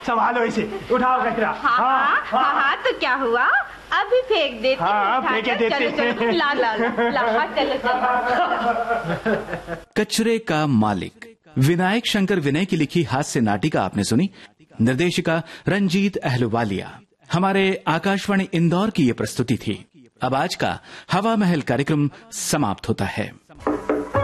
संभालो इसे, उठाओ कचरा। हाँ, तो क्या हुआ, अभी फेंक देते। हाँ, फेंके देते। चलो, ला, चलो। कचरे का मालिक विनायक शंकर विनय की लिखी हास्य नाटिका आपने सुनी। निर्देशिका रंजीत अहलुवालिया। हमारे आकाशवाणी इंदौर की ये प्रस्तुति थी। अब आज का हवा महल कार्यक्रम समाप्त होता है।